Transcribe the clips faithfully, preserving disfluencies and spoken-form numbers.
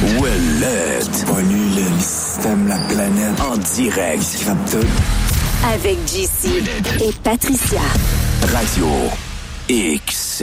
Ouellette. Pollue le système, la planète. En direct. Il scrape tout. Avec J C et Patricia. Radio X.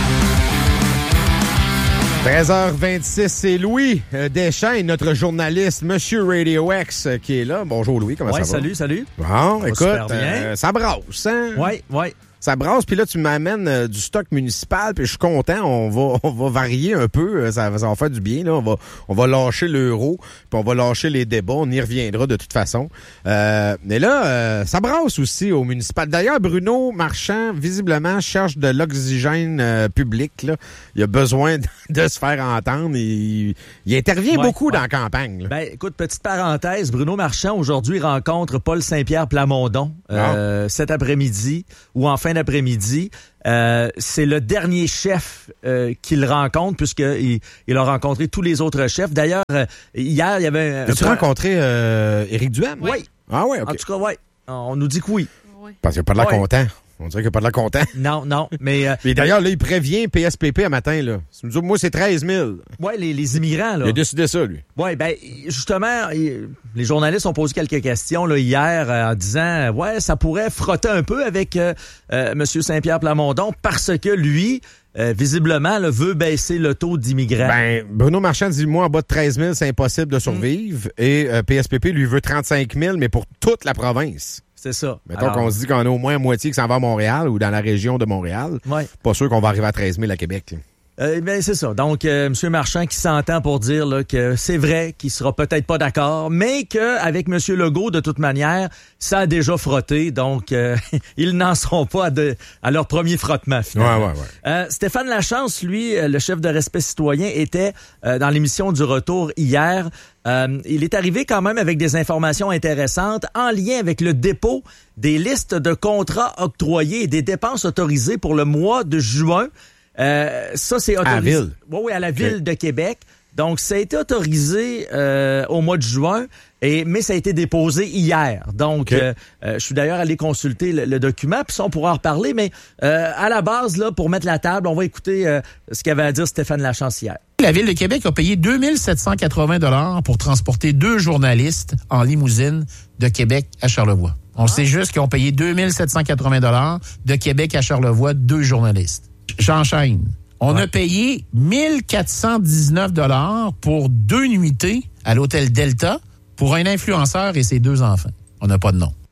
treize heures vingt-six, c'est Louis Deschênes, notre journaliste, Monsieur Radio X, qui est là. Bonjour Louis, comment ouais, ça va? Salut, salut. Bon, ça écoute, euh, ça brasse, hein? Oui, oui. Ça brasse, puis là, tu m'amènes euh, du stock municipal, puis je suis content. On va on va varier un peu, ça, ça va faire du bien. Là. On va on va lâcher l'euro, puis on va lâcher les débats. On y reviendra de toute façon. Euh, mais là, euh, ça brasse aussi au municipal. D'ailleurs, Bruno Marchand, visiblement, cherche de l'oxygène euh, public. Là. Il a besoin de, de se faire entendre. Il, il intervient ouais, beaucoup ouais. dans la campagne. Là. Ben, écoute, petite parenthèse, Bruno Marchand, aujourd'hui, rencontre Paul Saint-Pierre Plamondon euh, ah. cet après-midi, ou en fin d'après-midi. Euh, c'est le dernier chef euh, qu'il rencontre, puisqu'il il a rencontré tous les autres chefs. D'ailleurs, euh, hier, il y avait... Un... As-tu rencontré euh, Éric Duhaime? Oui. Ah oui, OK. En tout cas, oui. On nous dit que oui. Parce qu'il n'a pas de l'air ouais. content. On dirait qu'il n'a pas de l'air content. Non, non, mais... Euh, Et d'ailleurs, là, il prévient P S P P un matin, là. Moi, c'est treize mille. Oui, les, les immigrants, là. Il a décidé ça, lui. Oui, ben justement, les journalistes ont posé quelques questions là, hier euh, en disant, ouais, ça pourrait frotter un peu avec euh, euh, M. Saint-Pierre Plamondon parce que lui... Euh, visiblement, là, veut baisser le taux d'immigrants. Ben, Bruno Marchand dit, moi, en bas de treize mille, c'est impossible de survivre. Mm. Et euh, P S P P lui veut trente-cinq mille, mais pour toute la province. C'est ça. Mettons Alors... qu'on se dit qu'on a au moins la moitié qui s'en va à Montréal ou dans la région de Montréal. Ouais. Pas sûr qu'on va arriver à treize mille à Québec. Là. Euh, ben c'est ça. Donc, euh, M. Marchand qui s'entend pour dire là, que c'est vrai qu'il sera peut-être pas d'accord, mais qu'avec M. Legault, de toute manière, ça a déjà frotté. Donc, euh, ils n'en seront pas à, de, à leur premier frottement, finalement. Ouais, ouais, ouais. Euh, Stéphane Lachance, lui, le chef de Respect citoyen, était euh, dans l'émission du Retour hier. Euh, il est arrivé quand même avec des informations intéressantes en lien avec le dépôt des listes de contrats octroyés et des dépenses autorisées pour le mois de juin. Euh, ça, c'est autorisé. À la ville? Oui, oui, à la ville okay. de Québec. Donc, ça a été autorisé euh, au mois de juin, et mais ça a été déposé hier. Donc, okay. euh, euh, je suis d'ailleurs allé consulter le, le document, puis ça, on pourra en reparler. Mais euh, à la base, là, pour mettre la table, on va écouter euh, ce qu'avait à dire Stéphane Lachance hier. La Ville de Québec a payé deux mille sept cent quatre-vingts dollars pour transporter deux journalistes en limousine de Québec à Charlevoix. On ah. sait juste qu'ils ont payé deux mille sept cent quatre-vingts dollars de Québec à Charlevoix, deux journalistes. J'enchaîne. On ouais. a payé mille quatre cent dix-neuf dollars pour deux nuitées à l'hôtel Delta pour un influenceur et ses deux enfants. On n'a pas de nom.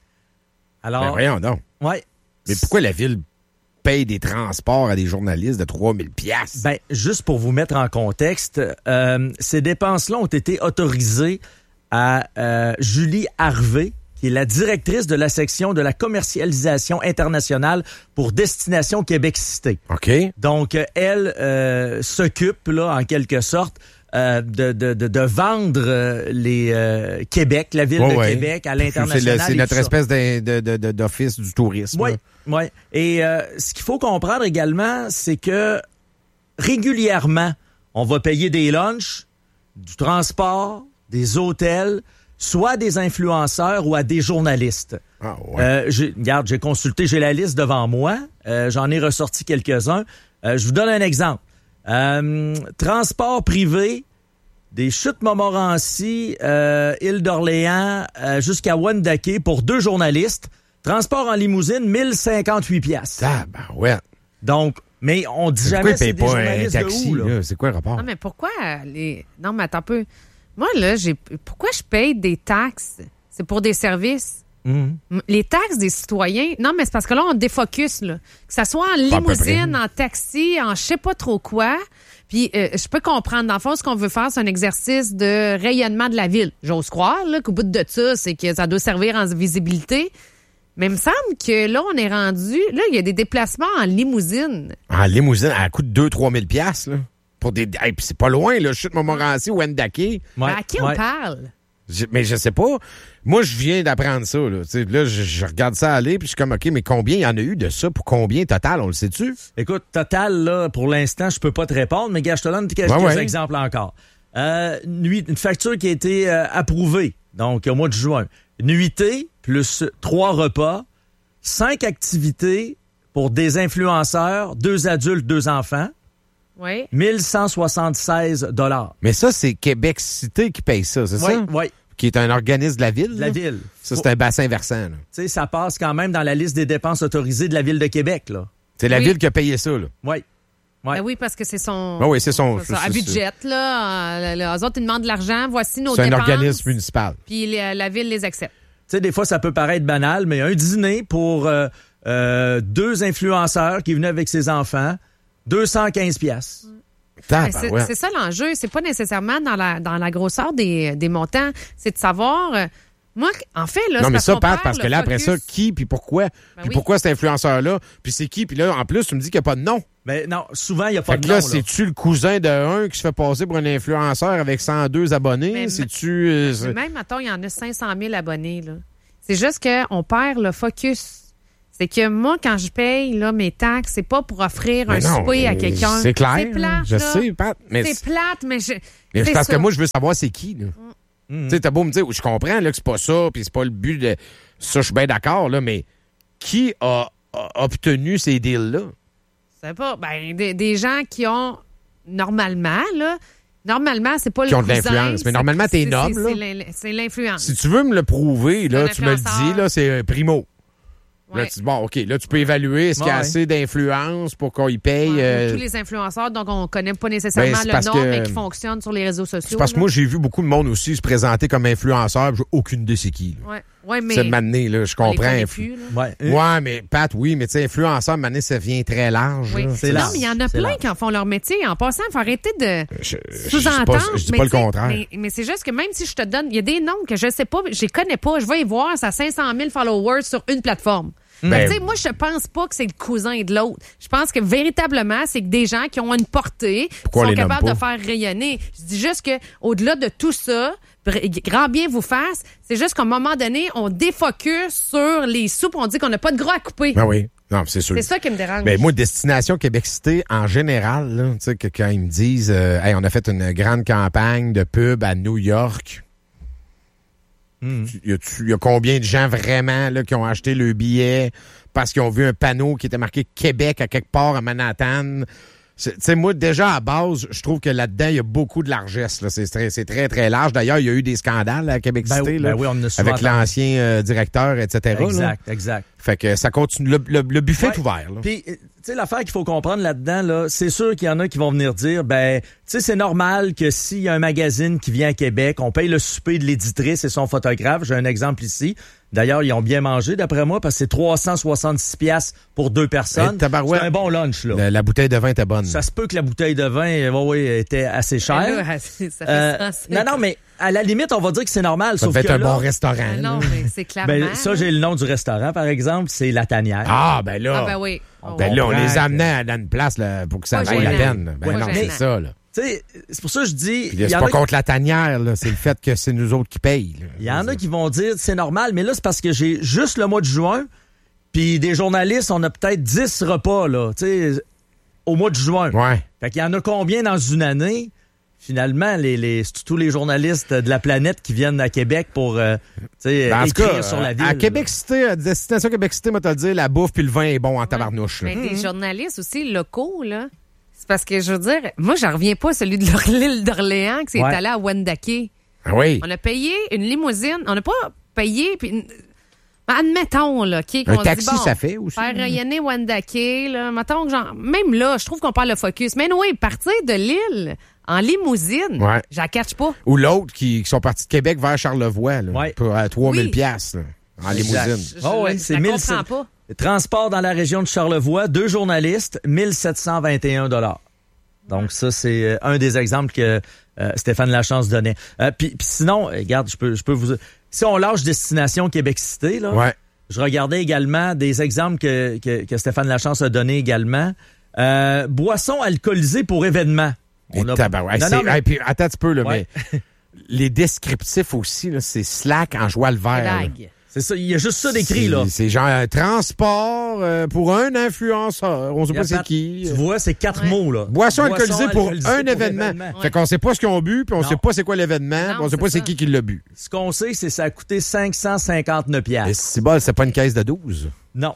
Alors, ben voyons donc. Ouais. Mais pourquoi la Ville paye des transports à des journalistes de trois mille dollars? Ben, juste pour vous mettre en contexte, euh, ces dépenses-là ont été autorisées à euh, Julie Harvey, qui est la directrice de la section de la commercialisation internationale pour Destination Québec Cité. OK. Donc, elle euh, s'occupe, là, en quelque sorte, euh, de, de, de, de vendre euh, les euh, Québec, la ville oh, de ouais. Québec à l'international. C'est, le, c'est notre espèce de, de, de, d'office du tourisme. Oui, oui. Et euh, ce qu'il faut comprendre également, c'est que régulièrement, on va payer des lunchs, du transport, des hôtels, soit à des influenceurs ou à des journalistes. Ah ouais. Euh, j'ai, regarde, j'ai consulté, j'ai la liste devant moi. Euh, j'en ai ressorti quelques-uns. Euh, je vous donne un exemple. Euh, transport privé des Chutes Montmorency, euh, Île d'Orléans, euh, jusqu'à Wendake pour deux journalistes. Transport en limousine, mille cinquante-huit piastres. Ah, ben ouais. Donc, mais on dit jamais c'est des journalistes un taxi, de où, là? là? C'est quoi le rapport? Non, mais pourquoi les... Non, mais attends un peu. Moi, là, j'ai pourquoi je paye des taxes? C'est pour des services. Mmh. Les taxes des citoyens, non, mais c'est parce que là, on défocus, là. Que ça soit en limousine, en taxi, en je sais pas trop quoi. Puis, euh, je peux comprendre. Dans le fond, ce qu'on veut faire, c'est un exercice de rayonnement de la ville. J'ose croire, là, qu'au bout de ça, c'est que ça doit servir en visibilité. Mais il me semble que là, on est rendu... Là, il y a des déplacements en limousine. En limousine, à coût de deux à trois mille piastres, là. Pour des... Hey, puis c'est pas loin, là. Chute Montmorency ou Wendake. Ouais, à qui ouais. on parle? Je, mais je sais pas. Moi, je viens d'apprendre ça. Là, T'sais, là je, je regarde ça aller, puis je suis comme, OK, mais combien il y en a eu de ça? Pour combien total? On le sait-tu? Écoute, total, là, pour l'instant, je peux pas te répondre, mais gars, je te donne quelques ouais, ouais. exemples encore. Euh, nuit, une facture qui a été euh, approuvée, donc au mois de juin. Nuitée, plus trois repas, cinq activités pour des influenceurs, deux adultes, deux enfants. Oui. mille cent soixante-seize dollars. Mais ça, c'est Québec Cité qui paye ça, c'est Oui, ça? oui. Qui est un organisme de la ville? De la là? ville. Ça, c'est un bassin versant. Tu sais, ça passe quand même dans la liste des dépenses autorisées de la Ville de Québec, là. C'est la Oui. ville qui a payé ça. Là. Oui. Ouais. Ben oui, parce que c'est son. Ah oui, c'est son- ça, c'est- à c'est- budget, là. Euh, eux autres, ils demandent de l'argent. Voici nos C'est un dépenses. organisme municipal. Puis les- la ville les accepte. Tu sais, des fois, ça peut paraître banal, mais un dîner pour euh, euh, deux influenceurs qui venaient avec ses enfants, deux cent quinze piastres. Ah, Ben, ben c'est ouais. c'est ça l'enjeu. C'est pas nécessairement dans la, dans la grosseur des, des montants. C'est de savoir. euh, moi, en fait, là, Non, c'est mais parce ça, qu'on Pat, perd parce le que là, après ça, focus. qui, puis pourquoi? puis oui. pourquoi cet influenceur-là? Puis c'est qui? Puis là, en plus, tu me dis qu'il n'y a pas de nom. Mais non, souvent, il n'y a pas Fait de que nom. là, là. c'est-tu le cousin de un qui se fait passer pour un influenceur avec cent deux abonnés? Mais- C'est-tu... euh, c'est- Même, mettons, il y en a cinq cent mille abonnés. Là. C'est juste qu'on perd le focus. C'est que moi, quand je paye là, mes taxes, c'est pas pour offrir Mais un non, souper à euh, quelqu'un. C'est clair. C'est plate. Je là. sais, Pat. Mais C'est plate, mais je. Mais c'est parce ça. que moi, je veux savoir c'est qui, là. Mhm. Tu sais, t'as beau me dire, je comprends, là, que c'est pas ça, puis c'est pas le but de... Ça, je suis bien d'accord, là, mais qui a, a obtenu ces deals-là? C'est pas. Ben, des, des gens qui ont, normalement, là, normalement, c'est pas Qui le ont de cousin, l'influence. Mais c'est- normalement, t'es c'est- noble, c'est- là. c'est l'in- C'est l'influence. Si tu veux me le prouver, là, un tu me le influenceur. dis, là, c'est un primo. Là, Ouais. tu dis, bon, OK, là, tu peux évaluer est-ce qu'il y a Ouais. assez d'influence pour qu'on y paye. Ouais, euh, tous les influenceurs, donc on connaît pas nécessairement Ben, c'est le parce nom, que- mais qui fonctionnent sur les réseaux sociaux. C'est parce que là. moi, j'ai vu beaucoup de monde aussi se présenter comme influenceur, puis j'ai aucune idée c'est qui. là. Ouais, ouais, mais. C'est m'amener, là, je on les comprends. connaît influ- plus, là. Ouais. Ouais, mais Pat, oui, mais tu sais, influenceur, m'amener, ça vient très large. Oui. là. C'est non, large. mais il y en a C'est plein large. qui en font leur métier. En passant, il faut arrêter de Je, je, sous-entendre. je dis pas, je dis mais pas le tu sais, contraire. Mais, mais c'est juste que même si je te donne, il y a des noms que je sais pas, je les connais pas, je vais y voir, ça a cinq cent mille followers sur une plateforme. Ben, Fait que, tu sais, moi, je pense pas que c'est le cousin de l'autre. Je pense que véritablement, c'est que des gens qui ont une portée, qui Pourquoi on sont les nomme capables de pas? faire rayonner. Je dis juste que au-delà de tout ça, br- grand bien vous fasse, c'est juste qu'à un moment donné, on défocus sur les sous, puis on dit qu'on n'a pas de gras à couper. Ben oui, non, c'est sûr. C'est ça qui me dérange. Ben moi, Destination Québec Cité, en général, là, tu sais, que quand ils me disent, euh, hey, on a fait une grande campagne de pub à New York. Tu- Y a-tu- y a combien de gens vraiment là, qui ont acheté le billet parce qu'ils ont vu un panneau qui était marqué Québec à quelque part à Manhattan? C'est- Tu sais, moi, déjà, à base, je trouve que là-dedans, il y a beaucoup de largesse. Là. C'est, très, c'est très, très large. D'ailleurs, il y a eu des scandales à Québec Ben Cité oui, là, ben oui, on en a souvent avec entendu. l'ancien euh, directeur, et cetera. là. Exact, exact. Fait que ça continue. Le, le- le buffet Ouais. est ouvert. Là. Puis, euh, tu sais, l'affaire qu'il faut comprendre là-dedans, là, c'est sûr qu'il y en a qui vont venir dire, ben, tu sais, c'est normal que s'il y a un magazine qui vient à Québec, on paye le souper de l'éditrice et son photographe. J'ai un exemple ici. D'ailleurs, ils ont bien mangé, d'après moi, parce que c'est trois cent soixante-six piastres pour deux personnes. Eh, tabarouette. C'est un bon lunch, là. La, la bouteille de vin était bonne. Ça se peut que la bouteille de vin, euh, ouais, ouais, était assez chère. Là, ça fait Euh, cent cinquante. non, non, mais à la limite, on va dire que c'est normal. Ça sauf devait être que un là, bon restaurant. Ah non, là. mais c'est clairement. ben, ça, j'ai le nom du restaurant, par exemple, c'est La Tanière. Ah, ben là. Ah, ben oui. Oh, Ben là, on comprend les que- amenait dans une place là, pour que ça Pas vaille la gênant. peine. Ben Pas non, c'est gênant. ça. Là. Tu sais, c'est pour ça que je dis... Puis il là, y c'est en pas a- contre la tanière, là. C'est le fait que c'est nous autres qui payent. là. Il y en a qui vont dire c'est normal, mais là, c'est parce que j'ai juste le mois de juin, puis des journalistes, on a peut-être dix repas, là, tu sais, au mois de juin. Ouais. Fait qu'il y en a combien dans une année? Finalement, les, les, c'est tous les journalistes de la planète qui viennent à Québec pour euh, tu sais, Ben, en tout écrire cas, sur la ville. à Québec Cité, à Destination Québec Cité, moi, te le dire, la bouffe puis le vin est bon en tabarnouche. là. Mais des journalistes aussi locaux, là. C'est parce que, je veux dire, moi, j'en reviens pas, celui de l'Or- l'île d'Orléans qui s'est Ouais. allé à Wendake. Ah oui. On a payé une limousine. On n'a pas payé, puis une- ben, admettons, là, OK, qu'on Un se taxi, dit, bon, ça fait aussi. faire rayonner Wendake, là, mettons que genre, même là, je trouve qu'on perd le focus. Mais oui, partir de l'île en limousine, Ouais. j'en catch pas. Ou l'autre qui, qui sont partis de Québec vers Charlevoix, là, Ouais. pour euh, trois mille Oui. piastres, là, en Exact. limousine. Je, Oh ouais, je c'est la mille comprends sept- pas. Transport dans la région de Charlevoix, deux journalistes, mille sept cent vingt et un dollars. Donc ça, c'est euh, un des exemples que euh, Stéphane Lachance donnait. Euh, Puis puis sinon, euh, regarde, je peux, je peux vous... Si on lâche Destination Québec Cité, là, Ouais. je regardais également des exemples que, que, que Stéphane Lachance a donné également. Euh, boissons alcoolisées pour événements. Et On a- tabarouette. Non, C'est- non, mais- hey, puis, attends un petit peu, là, Ouais. mais les descriptifs aussi, là, c'est slack en joie le vert. là. Blague. C'est ça, il y a juste ça d'écrit, là. C'est- C'est genre un transport euh, pour un influenceur. On sait Il y a pas c'est pas- qui. Tu vois, c'est quatre Ouais. mots, là. Boisson alcoolisée pour alcoolisée un pour événement. événement. Fait qu'on sait pas ce qu'ils ont bu, puis on Non. sait pas c'est quoi l'événement, Non, puis on sait c'est pas c'est ça. qui qui l'a bu. Ce qu'on sait, c'est que ça a coûté cinq cent cinquante-neuf Et piastres. si bol, c'est pas une caisse de douze. Non.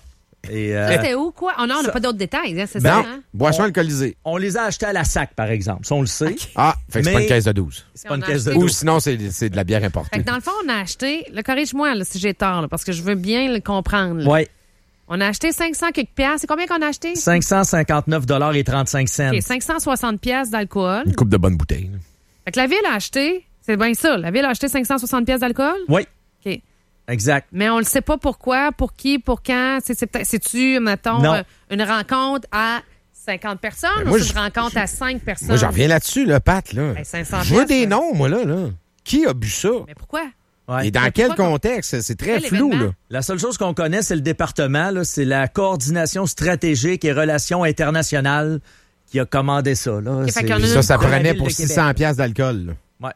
Et, euh, C'était où, quoi? Oh non, on n'a ça- pas d'autres détails, hein, c'est Non, ça, hein? boisson On- alcoolisée. on les a achetés à la sac, par exemple. Ça, on le sait. Ah, fait que c'est Mais- pas une caisse de douze. C'est pas une On a caisse de acheté- Ou douze. sinon, c'est c'est de la bière Fait importée. que dans le fond, on a acheté, le corrige-moi là, si j'ai tort, là, parce que je veux bien le comprendre. là. Oui. On a acheté cinq cents quelques piastres. C'est combien qu'on a acheté? cinq cent cinquante-neuf dollars et trente-cinq cents. OK, cinq cent soixante piastres d'alcool. Une coupe de bonnes bouteilles. là. Fait que la ville a acheté, c'est bien ça, la ville a acheté cinq cent soixante piastres d'alcool? Oui, OK. exact. Mais on le sait pas pourquoi, pour qui, pour quand. C'est, c'est, peut-être- c'est-tu, mettons, Non. euh, une rencontre à cinquante personnes Ben, ou moi, c'est je- une rencontre à cinq personnes? Moi, j'en reviens là-dessus, là, Pat. Là. Ben, cinq cents Je veux des piastres, là. noms, moi, là. là. Qui a bu ça? Mais pourquoi? Ouais. Et dans Mais quel pourquoi qu'on- contexte? C'est très Quel flou, événement? là. La seule chose qu'on connaît, c'est le département. Là. C'est la coordination stratégique et relations internationales qui a commandé ça. Là. fait C'est- qu'il y en a Ça, ça de la prenait ville pour de Québec. six cents piastres d'alcool. là. Ouais.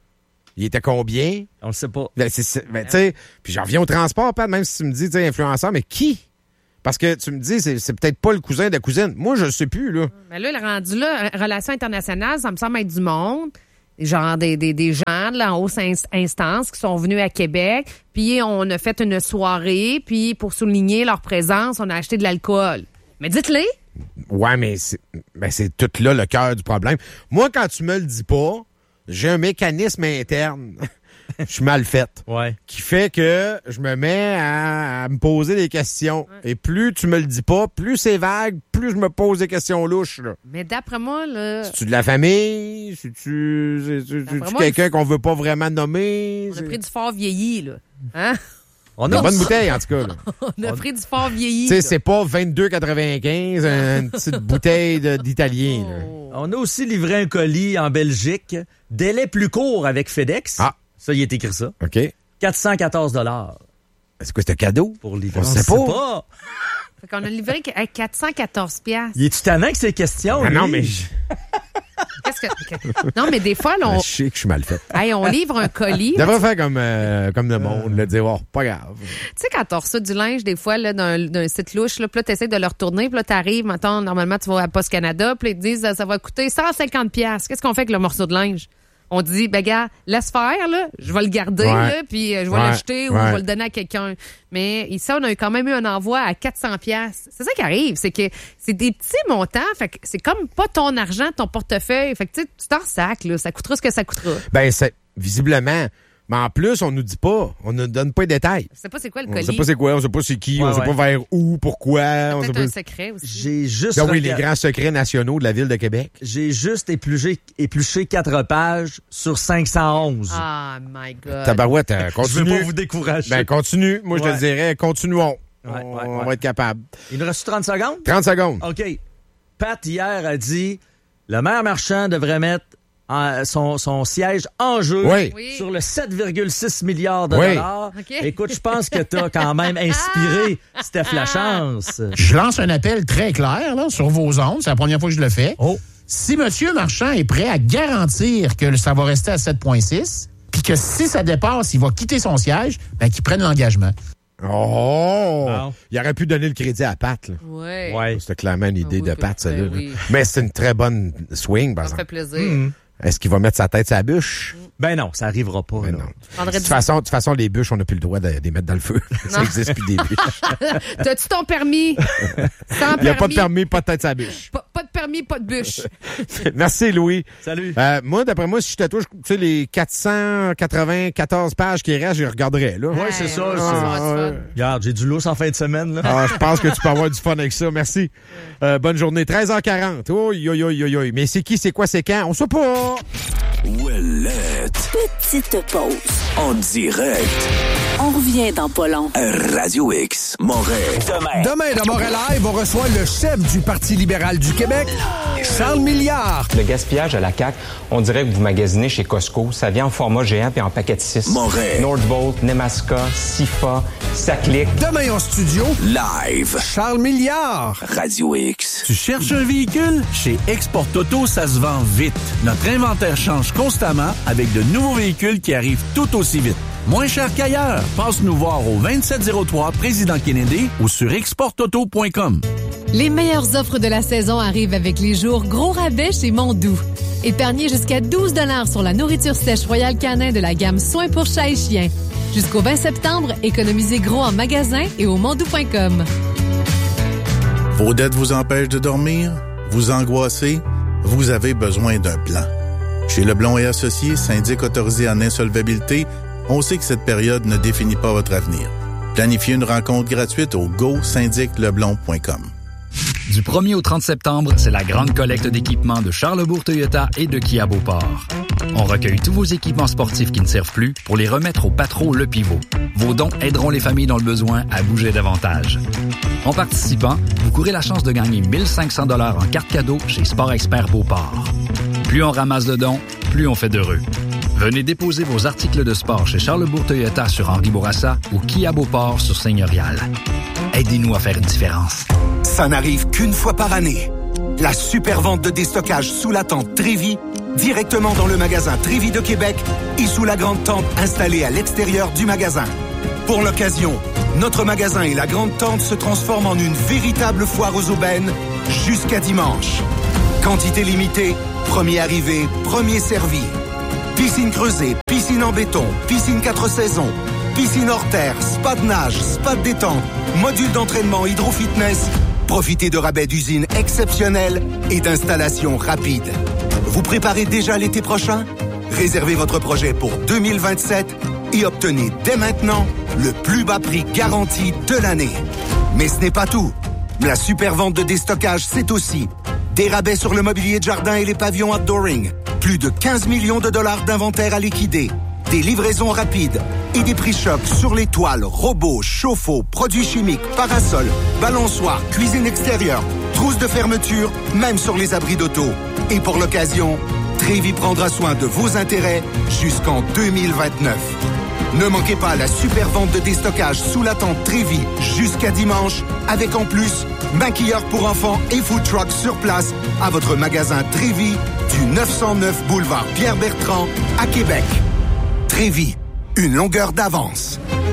Il était combien? On le sait pas. Ben, c'est- c'est- ben, tu sais, puis j'en reviens au transport, Pat, même si tu me dis, tu sais, influenceur, mais qui? Parce que tu me dis, c'est, c'est peut-être pas le cousin de la cousine. Moi, je le sais plus, là. Mais là, le rendu là, euh, relations internationales, ça me semble être du monde. Genre des, des, des gens de la haute in- instance qui sont venus à Québec. Puis on a fait une soirée. Puis pour souligner leur présence, on a acheté de l'alcool. Mais dites-les. Ouais, mais c'est, ben, c'est tout là le cœur du problème. Moi, quand tu me le dis pas, j'ai un mécanisme interne. Je suis mal fait. Ouais. Qui fait que je me mets à, à me poser des questions. Et plus tu me le dis pas, plus c'est vague, plus je me pose des questions louches. Là. Mais d'après moi, là, C'est-tu de la famille? C'est-tu, c'est-tu, c'est-tu D'après moi, quelqu'un qu'on veut pas vraiment nommer? on a pris du fort vieilli, là. Hein? On Une a, bonne bouteille, en tout cas. là. On a pris du fort vieilli. Tu sais, là. c'est pas vingt-deux quatre-vingt-quinze, une petite bouteille de- d'italien. là. Oh. on a aussi livré un colis en Belgique. Délai plus court avec FedEx. Ah. Ça, il est écrit ça. OK. quatre cent quatorze dollars C'est quoi, c'est un cadeau? pour livrer. On sait pas. Fait qu'on a livré à quatre cent quatorze piastres. Il est-tu tannant que ces questions? Ah non, lui? mais je, Qu'est-ce que... Non, mais des fois, là, on, je sais que je suis mal fait. hey, on livre un colis. Je devrais faire comme, euh, comme le monde, là, dire, oh, pas grave. Tu sais, quand on reçoit du linge, des fois, là, d'un, d'un site louche, là, puis là, t'essaies de le retourner, puis là, t'arrives, mettons, normalement, tu vas à Post Canada, puis ils te disent, ça, ça va coûter cent cinquante piastres. Qu'est-ce qu'on fait avec le morceau de linge? On dit, ben, gars, laisse faire, là, je vais le garder, Ouais. là, puis euh, je vais Ouais. l'acheter ou Ouais. je vais le donner à quelqu'un. Mais ici, on a eu quand même eu un envoi à quatre cents piastres. C'est ça qui arrive, c'est que c'est des petits montants, fait que c'est comme pas ton argent, ton portefeuille. Fait que tu sais, tu t'en sacs, là, ça coûtera ce que ça coûtera. Ben, c'est, visiblement. Mais en plus, on nous dit pas. On ne donne pas les détails. Je sais pas c'est quoi le On colis. sait pas c'est quoi, on sait pas c'est qui, Ouais, on sait ouais. pas vers où, pourquoi. On sait Peut-être pas... un secret aussi. J'ai juste, Ah oui, les regard- grands secrets nationaux de la ville de Québec. j'ai juste épluché, épluché quatre pages sur cinq cent onze. Ah, my God. Tabarouette, euh, Je veux continue. pas vous décourager. Ben, continue. Moi, je Ouais. te dirais, continuons. Ouais, on, ouais, on ouais. va être capable. Il nous reste trente secondes? trente secondes. OK. Pat, hier, a dit le maire Marchand devrait mettre en- son, son siège en jeu Oui. Oui. sur le sept virgule six milliards de Oui. dollars. OK. Écoute, je pense que tu as quand même inspiré Steph Lachance. Je lance un appel très clair là, sur vos ondes. C'est la première fois que je le fais. Oh. Si M. Marchand est prêt à garantir que ça va rester à sept virgule six, puis que si ça dépasse, il va quitter son siège, ben qu'il prenne l'engagement. Oh! Bon. Il aurait pu donner le crédit à Pat. Là. Ouais. Ouais. C'était clairement une idée Ah oui, de Pat, ben celle-là. là. oui. Mais c'est une très bonne swing, par Ça me fait exemple. plaisir. Est-ce qu'il va mettre sa tête sur la bûche? Ben non, ça arrivera pas. Ben là. non. Prendrais De du- toute façon, de toute façon, les bûches, on n'a plus le droit de, de les mettre dans le feu. Ça Non. existe plus des bûches. T'as-tu ton permis? Sans Il n'y a pas de permis, pas de tête sur la bûche. Pas, pas de permis, pas de bûche. Merci, Louis. Salut. Euh, moi, d'après moi, si je tatouage, tu sais, les quatre cent quatre-vingt-quatorze pages qui restent, je les regarderais, là. Ouais, c'est ça. Ouais, c'est- ça va être fun. Regarde, j'ai du lousse en fin de semaine. Là. Ah, je pense que tu peux avoir du fun avec ça. Merci. Euh, bonne journée. treize heures quarante. Oh, yo, yo, yo, yo. Mais c'est qui, c'est quoi, c'est quand? On sait pas. Ouellette. Petite pause. En direct. On revient dans pas long. à Radio X. Montréal. Demain. Demain, dans Montréal Live, on reçoit le chef du Parti libéral du Québec, Charles Milliard. Le gaspillage à la C A Q, on dirait que vous magasinez chez Costco. Ça vient en format géant puis en paquet de six. Montréal. Nordvolt, Nemaska, Sifa, Saclic. Demain en studio, Live. Charles Milliard. Radio X. Tu cherches un véhicule? Chez Export Auto, ça se vend vite. Notre inventaire change constamment avec de nouveaux véhicules qui arrivent tout aussi vite. Moins cher qu'ailleurs. Passe nous voir au vingt-sept zéro trois Président Kennedy ou sur export auto point com. Les meilleures offres de la saison arrivent avec les jours gros rabais chez Mondou. Épargnez jusqu'à douze dollars sur la nourriture sèche Royal Canin de la gamme Soins pour chat et chien. Jusqu'au vingt septembre, économisez gros en magasin et au mondou point com. Vos dettes vous empêchent de dormir? Vous angoissez? Vous avez besoin d'un plan. Chez Leblond et Associés, syndic autorisé en insolvabilité, on sait que cette période ne définit pas votre avenir. Planifiez une rencontre gratuite au go syndic leblond point com. Du premier au trente septembre, c'est la grande collecte d'équipements de Charlesbourg Toyota et de Kia Beauport. On recueille tous vos équipements sportifs qui ne servent plus pour les remettre au Patro Le Pivot. Vos dons aideront les familles dans le besoin à bouger davantage. En participant, vous courez la chance de gagner mille cinq cents dollars en carte cadeau chez Sport Expert Beauport. Plus on ramasse de dons, plus on fait d'heureux. Venez déposer vos articles de sport chez Charlesbourg Toyota sur Henri Bourassa ou Kia Beauport sur Seigneurial. Aidez-nous à faire une différence. Ça n'arrive qu'une fois par année. La super vente de déstockage sous la tente Trévi, directement dans le magasin Trévi de Québec et sous la grande tente installée à l'extérieur du magasin. Pour l'occasion, notre magasin et la grande tente se transforment en une véritable foire aux aubaines jusqu'à dimanche. Quantité limitée, premier arrivé, premier servi. Piscine creusée, piscine en béton, piscine quatre saisons, piscine hors terre, spa de nage, spa de détente, module d'entraînement hydro-fitness. Profitez de rabais d'usine exceptionnels et d'installations rapides. Vous préparez déjà l'été prochain? Réservez votre projet pour deux mille vingt-sept et obtenez dès maintenant le plus bas prix garanti de l'année. Mais ce n'est pas tout. La super vente de déstockage, c'est aussi des rabais sur le mobilier de jardin et les pavillons outdooring, plus de quinze millions de dollars d'inventaire à liquider, des livraisons rapides et des prix chocs sur les toiles, robots, chauffe-eau, produits chimiques, parasols, balançoires, cuisine extérieure, trousses de fermeture, même sur les abris d'auto. Et pour l'occasion, Trévi prendra soin de vos intérêts jusqu'en deux mille vingt-neuf. Ne manquez pas la super vente de déstockage sous la tente Trévi jusqu'à dimanche, avec en plus maquilleurs pour enfants et food truck sur place à votre magasin Trévi du neuf cent neuf boulevard Pierre-Bertrand à Québec. Trévi, une longueur d'avance.